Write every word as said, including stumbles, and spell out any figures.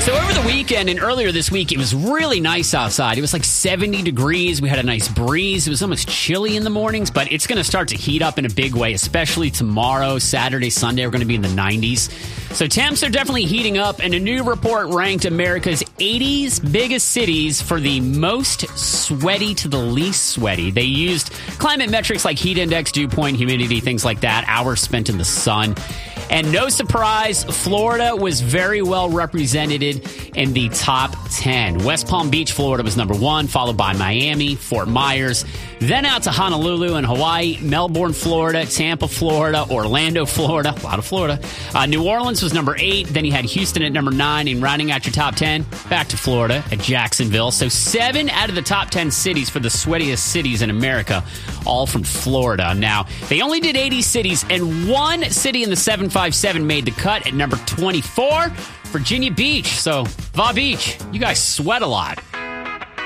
So over the weekend and earlier this week, it was really nice outside. It was like seventy degrees. We had a nice breeze. It was almost chilly in the mornings, but it's going to start to heat up in a big way, especially tomorrow, Saturday, Sunday. We're going to be in the nineties. So temps are definitely heating up, and a new report ranked America's eighty biggest cities for the most sweaty to the least sweaty. They used climate metrics like heat index, dew point, humidity, things like that, hours spent in the sun. And no surprise, Florida was very well represented in the top ten. West Palm Beach, Florida was number one, followed by Miami, Fort Myers, then out to Honolulu and Hawaii, Melbourne, Florida, Tampa, Florida, Orlando, Florida, a lot of Florida. Uh, New Orleans was number eight. Then you had Houston at number nine, and rounding out your top ten, back to Florida at Jacksonville. So seven out of the top ten cities for the sweatiest cities in America, all from Florida. Now, they only did eighty cities, and one city in the seven five seven made the cut at number twenty-four, Virginia Beach. So, Va Beach, you guys sweat a lot.